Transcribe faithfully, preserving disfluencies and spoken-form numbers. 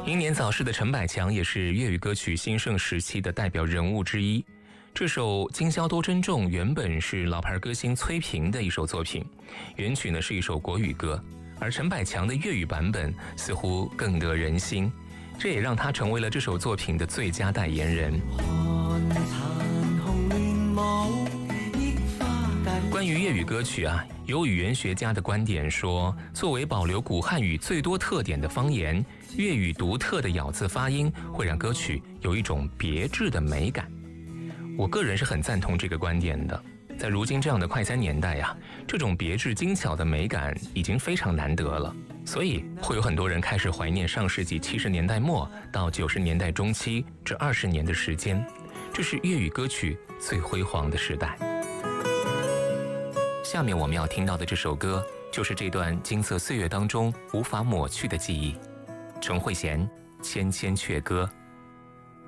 英年早逝的陈百强也是粤语歌曲兴盛时期的代表人物之一。这首《今宵多珍重》原本是老牌歌星崔萍的一首作品，原曲呢是一首国语歌，而陈百强的粤语版本似乎更得人心，这也让他成为了这首作品的最佳代言人。关于粤语歌曲啊，有语言学家的观点说，作为保留古汉语最多特点的方言，粤语独特的咬字发音会让歌曲有一种别致的美感。我个人是很赞同这个观点的。在如今这样的快餐年代啊，这种别致精巧的美感已经非常难得了，所以会有很多人开始怀念上世纪七十年代末到九十年代中期这二十年的时间，这是粤语歌曲最辉煌的时代。下面我们要听到的这首歌，就是这段金色岁月当中无法抹去的记忆。陈慧娴《千千阙歌》。